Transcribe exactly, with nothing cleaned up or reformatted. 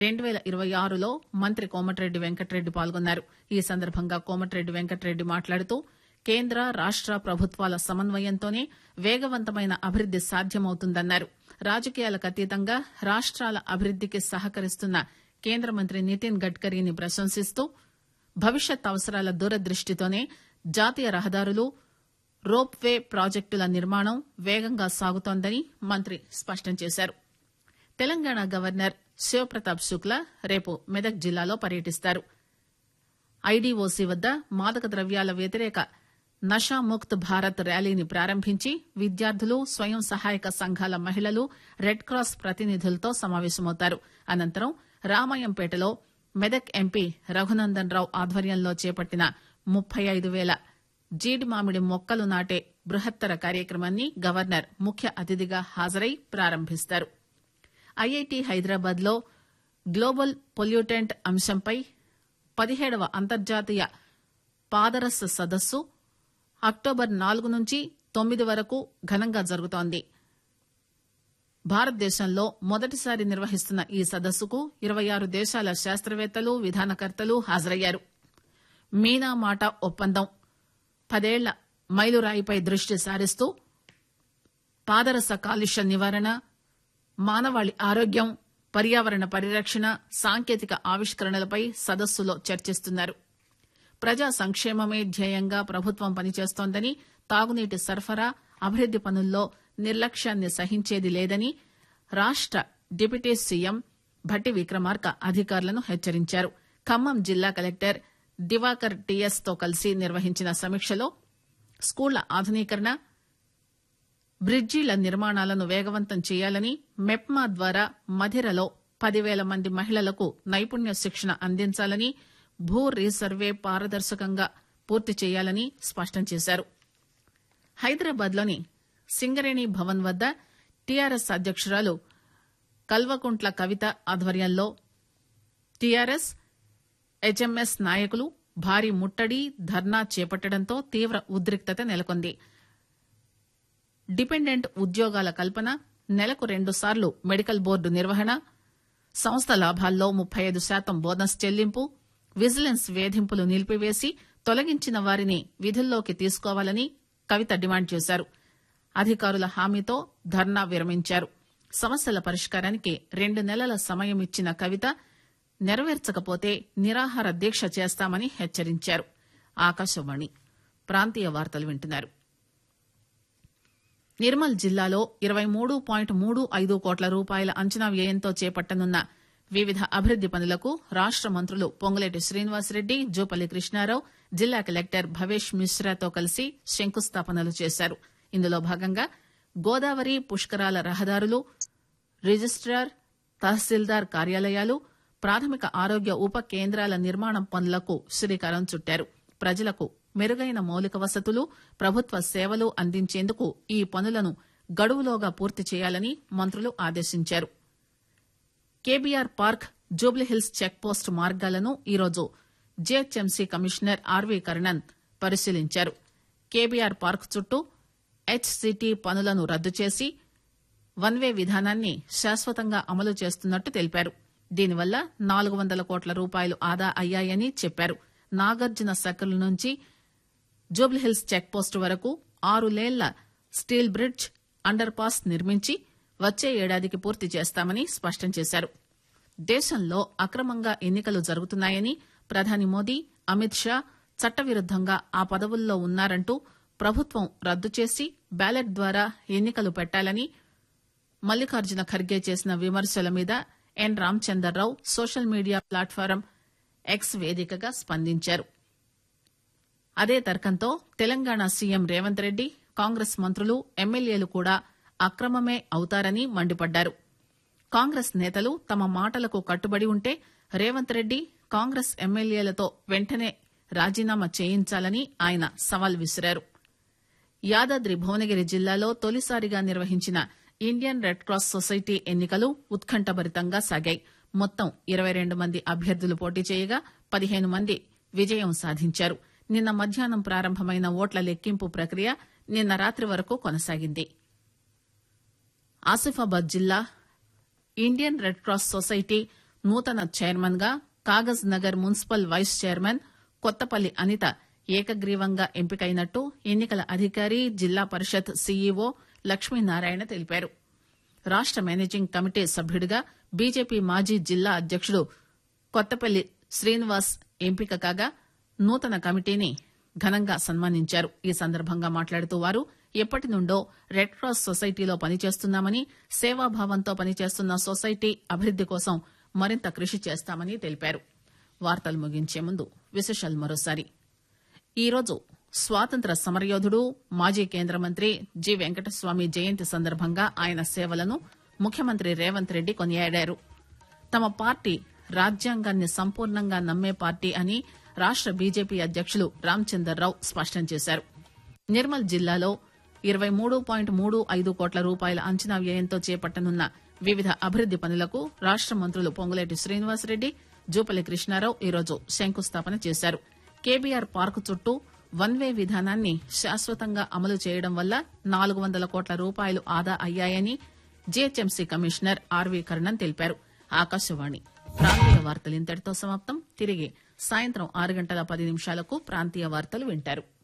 రెండు పేల ఇరవై ఆరులో మంత్రి కోమటిరెడ్డి వెంకటరెడ్డి పాల్గొన్నారు. ఈ సందర్భంగా కోమటిరెడ్డి వెంకటరెడ్డి మాట్లాడుతూ కేంద్ర రాష్ట ప్రభుత్వాల సమన్వయంతోనే వేగవంతమైన అభివృద్ది సాధ్యమవుతుందన్నారు. రాజకీయాలకు అతీతంగా రాష్ట్రాల అభివృద్దికి సహకరిస్తున్న కేంద్ర మంత్రి నితిన్ గడ్కరీని ప్రశంసిస్తూ భవిష్యత్ అవసరాల దూరదృష్టితోనే జాతీయ రహదారులు, రోప్ వే ప్రాజెక్టుల నిర్మాణం వేగంగా సాగుతోందని మంత్రి స్పష్టం చేశారు. తెలంగాణ గవర్నర్ శివప్రతాప్ శుక్లా రేపు మెదక్ జిల్లాలో పర్యటిస్తారు. ఐడీఓసీ వద్ద మాదక ద్రవ్యాల వ్యతిరేక నషాముక్త్ భారత్ ర్యాలీని ప్రారంభించి విద్యార్థులు, స్వయం సహాయక సంఘాల మహిళలు, రెడ్ క్రాస్ ప్రతినిధులతో సమావేశమవుతారు. అనంతరం రామాయంపేటలో మెదక్ ఎంపీ రఘునందన్ రావు ఆధ్వర్యంలో చేపట్టిన ముప్పై ఐదు పేల జీడి మామిడి మొక్కలు నాటే బృహత్తర కార్యక్రమాన్ని గవర్నర్ ముఖ్య అతిథిగా హాజరై ప్రారంభిస్తారు. ఐఐటి హైదరాబాద్ లో గ్లోబల్ పొల్యూటెంట్ అంశంపై పదిహేడవ అంతర్జాతీయ పాదరస సదస్సు అక్టోబర్ నాలుగు నుంచి తొమ్మిది వరకు ఘనంగా జరుగుతోంది. భారతదేశంలో మొదటిసారి నిర్వహిస్తున్న ఈ సదస్సుకు ఇరవై ఆరు దేశాల శాస్త్రవేత్తలు, విధానకర్తలు హాజరయ్యారు. మీనా మాట ఒప్పందం పదేళ్ల మైలురాయిపై దృష్టి సారిస్తూ పాదరస కాలుష్య నివారణ, మానవాళి ఆరోగ్యం, పర్యావరణ పరిరక్షణ, సాంకేతిక ఆవిష్కరణలపై సదస్సులో చర్చిస్తున్నారు. ప్రజా సంక్షేమమే ధ్యేయంగా ప్రభుత్వం పనిచేస్తోందని, తాగునీటి సరఫరా, అభివృద్ది పనుల్లో నిర్లక్ష్యాన్ని సహించేది లేదని రాష్ట డిప్యూటీ సీఎం భట్టి విక్రమార్క అధికారులను హెచ్చరించారు. ఖమ్మం జిల్లా కలెక్టర్ దివాకర్ టీఎస్ తో కలిసి నిర్వహించిన సమీక్షలో స్కూళ్ల ఆధునీకరణ, బ్రిడ్జీల నిర్మాణాలను వేగవంతం చేయాలని, మెప్మా ద్వారా మధిరలో పదివేల మంది మహిళలకు నైపుణ్య శిక్షణ అందించాలని, భూ రీసర్వే పారదర్శకంగా పూర్తి చేయాలని స్పష్టం చేశారు. హైదరాబాద్ లోని సింగరేణి భవన్ వద్ద టీఆర్ఎస్ అధ్యకురాలు కల్వకుంట్ల కవిత ఆధ్వర్యంలో టీఆర్ఎస్, హెచ్ఎంఎస్ నాయకులు భారీ ముట్టడి, ధర్నా చేపట్టడంతో తీవ్ర ఉద్రిక్తత నెలకొంది. డిపెండెంట్ ఉద్యోగాల కల్పన, నెలకు రెండు సార్లు మెడికల్ బోర్డు నిర్వహణ, సంస్థ లాభాల్లో ముప్పై ఐదు శాతం బోనస్ చెల్లింపు, విజిలెన్స్ వేధింపులు నిలిపివేసి తొలగించిన వారిని విధుల్లోకి తీసుకోవాలని కవిత డిమాండ్ చేశారు. అధికారుల హామీతో ధర్నా విరమించారు. సమస్యల పరిష్కారానికి రెండు నెలల సమయం ఇచ్చిన కవిత నెరవేర్చకపోతే నిరాహార దీక్ష చేస్తామని హెచ్చరించారు. ఆకాశవాణి ప్రాంతీయ వార్తలు వింటున్నారు. నిర్మల్ జిల్లాలో ఇరవై మూడు పాయింట్ మూడు ఐదు కోట్ల రూపాయల అంచనా వ్యయంతో చేపట్టనున్న వివిధ అభివృద్ది పనులకు రాష్ట మంత్రులు పొంగులేటి శ్రీనివాసరెడ్డి, జూపల్లి కృష్ణారావు, జిల్లా కలెక్టర్ భవేష్ మిశ్రాతో కలిసి శంకుస్థాపనలు చేశారు. ఇందులో భాగంగా గోదావరి పుష్కరాల రహదారులు, రిజిస్టార్, తహసీల్దార్ కార్యాలయాలు, ప్రాథమిక ఆరోగ్య ఉప కేంద్రాల నిర్మాణం పనులకు శ్రీకారం చుట్టారు. ప్రజలకు మెరుగైన మౌలిక వసతులు, ప్రభుత్వ సేవలు అందించేందుకు ఈ పనులను గడువులోగా పూర్తి చేయాలని మంత్రులు ఆదేశించారు. కేబీఆర్ పార్క్, జూబ్లీహిల్స్ చెక్పోస్ట్ మార్గాలను ఈరోజు జీహెచ్ఎంసీ కమిషనర్ ఆర్వీ కర్ణన్ పరిశీలించారు. కేబీఆర్ పార్క్ చుట్టూ హెచ్సీటీ పనులను రద్దు చేసి వన్ వే విధానాన్ని శాశ్వతంగా అమలు చేస్తున్నట్టు తెలిపారు. దీనివల్ల నాలుగు వందల కోట్ల రూపాయలు ఆదా అయ్యాయని చెప్పారు. నాగార్జున సర్కిల్ నుంచి జూబ్లీహిల్స్ చెక్పోస్ట్ వరకు ఆరు లేన్ల స్టీల్ బ్రిడ్జ్, అండర్ పాస్ నిర్మించి వచ్చే ఏడాదికి పూర్తి చేస్తామని స్పష్టం చేశారు. దేశంలో అక్రమంగా ఎన్నికలు జరుగుతున్నాయని ప్రధాని మోదీ, అమిత్ షా చట్టవిరుద్దంగా ఆ పదవుల్లో ఉన్నారంటూ ప్రభుత్వం రద్దు చేసి బ్యాలెట్ ద్వారా ఎన్నికలు పెట్టాలని మల్లికార్జున ఖర్గే చేసిన విమర్శల మీద ఎన్ Ramachandar Rao social media platform X వేదికగా స్పందించారు. అదే తర్కంతో తెలంగాణ సీఎం రేవంత్ రెడ్డి, కాంగ్రెస్ మంత్రులు, ఎమ్మెల్యేలు కూడా అక్రమమే అవుతారని మండిపడ్డారు. కాంగ్రెస్ నేతలు తమ మాటలకు కట్టుబడి ఉంటే రేవంత్ రెడ్డి, కాంగ్రెస్ ఎమ్మెల్యేలతో వెంటనే రాజీనామా చేయించాలని ఆయన సవాల్ విసిరారు. యాదాద్రి భువనగిరి జిల్లాలో తొలిసారిగా నిర్వహించిన ఇండియన్ రెడ్ క్రాస్ సొసైటీ ఎన్నికలు ఉత్కంఠభరితంగా సాగాయి. మొత్తం ఇరవై రెండు మంది అభ్యర్థులు పోటీ చేయగా పదిహేను మంది విజయం సాధించారు. నిన్న మధ్యాహ్నం ప్రారంభమైన ఓట్ల లెక్కింపు ప్రక్రియ నిన్న రాత్రి వరకు కొనసాగింది. ఆసిఫాబాద్ జిల్లా ఇండియన్ రెడ్ క్రాస్ సొసైటీ నూతన చైర్మన్ గా Kagaz Nagar municipal vice chairman Kothapalli Anitha ఏకగ్రీవంగా ఎంపికైనట్టు ఎన్నికల అధికారి జిల్లా పరిషత్ సీఈఓ లక్ష్మీనారాయణ తెలిపారు. రాష్ట మేనేజింగ్ కమిటీ సభ్యుడిగా బీజేపీ మాజీ జిల్లా అధ్యకుడు కొత్తపల్లి శ్రీనివాస్ ఎంపిక కాగా నూతన కమిటీని ఘనంగా సన్మానించారు. ఈ సందర్భంగా మాట్లాడుతూ వారు ఎప్పటి నుండో రెడ్ క్రాస్ సొసైటీలో పనిచేస్తున్నామని, సేవాభావంతో పనిచేస్తున్న సొసైటీ అభివృద్ది కోసం మరింత కృషి చేస్తామని తెలిపారు. వార్తలు ముగించే ముందు విశేషాలు మరోసారి. ఈరోజు స్వాతంత్ర సమరయోధుడు మాజీ కేంద్ర మంత్రి జి వెంకటస్వామి జయంతి సందర్భంగా ఆయన సేవలను ముఖ్యమంత్రి రేవంత్ రెడ్డి కొనియాడారు. తమ పార్టీ రాజ్యాంగాన్ని సంపూర్ణంగా నమ్మే పార్టీ అని రాష్ట బీజేపీ అధ్యకులు రామచందర్రావు స్పష్టం చేశారు. నిర్మల్ జిల్లాలో ఇరవై మూడు పాయింట్ మూడు ఐదు కోట్ల రూపాయల అంచనా వ్యయంతో చేపట్టనున్న వివిధ అభివృద్ది పనులకు రాష్ట మంత్రులు పొంగులేటి శ్రీనివాసరెడ్డి, జూపల్లి కృష్ణారావు ఈరోజు శంకుస్థాపన చేశారు. కేబీఆర్ పార్కు చుట్టూ వన్ వే విధానాన్ని శాశ్వతంగా అమలు చేయడం వల్ల నాలుగు వందల కోట్ల రూపాయలు ఆదా అయ్యాయని జీహెచ్ఎంసీ కమిషనర్ ఆర్వీ కర్ణన్ తెలిపారు. ఆకాశవాణి ప్రాంతీయ వార్తలు ఇంతటితో సమాప్తం. తిరిగి సాయంత్రం ఆరు గంటల పది నిమిషాలకు ప్రాంతీయ వార్తలు వింటారు.